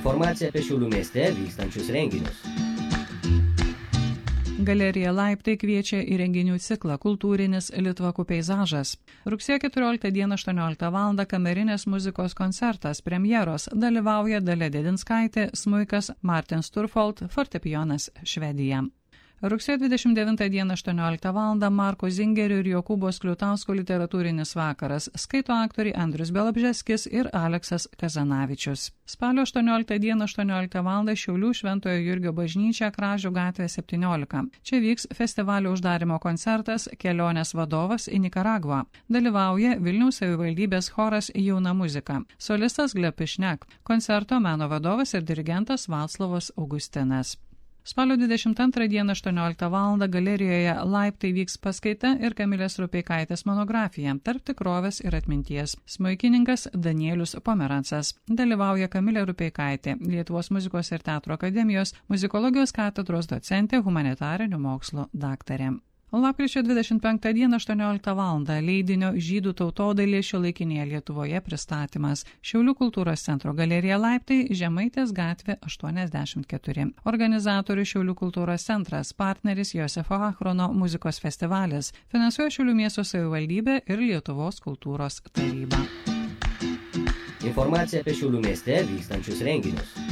Informacija apie Šiaulių mieste vykstančius renginius. Galerija Laiptai kviečia į renginių ciklą Kultūrinis litvakų peizažas. Rugsėjo 14 dieną 18 val. Kamerinės muzikos koncertas premjeros dalyvauja Dalia Dedinskaitė, smuikas Martin Sturfold, fortepijonas Švedija. Rugsėjo 29 dieną 18 val. Marko Zingerio ir Jokūbo Skliutausko literatūrinis vakaras, skaito aktoriai Andrius Bialobžeskis ir Aleksas Kazanavičius. Spalio 18 dieną 18 val. Šiaulių Šventojo Jurgio bažnyčia Kražių gatvė 17. Čia vyks festivalio uždarimo koncertas Kelionės vadovas į Nikaragvą. Dalyvauja Vilniaus savivaldybės choras Jauna muzika. Solistas Gleb Pišnek. Koncerto meno vadovas ir dirigentas Vaclovas Augustinas. Spalio 22 dieną 18 val. Galerijoje Laiptai vyks paskaita ir Kamilės Rupeikaitės monografija Tarp tikrovės ir atminties. Smuikininkas Danielius Pomerancas. Dalyvauja Kamilė Rupeikaitė, Lietuvos muzikos ir teatro akademijos muzikologijos katedros docentė, humanitarinių mokslų daktarė. Lapkričio 25 dieną 18 val. Leidinio Žydų tautodailė šiuolaikinėje Lietuvoje pristatymas. Šiaulių kultūros centro galerija Laiptai, Žemaitės gatvė 84. Organizatorių Šiaulių kultūros centras, partneris Josefo Achrono muzikos festivalis, finansuoja Šiaulių miesto savivaldybė ir Lietuvos kultūros taryba. Informacija apie Šiaulių mieste vykstančius renginius.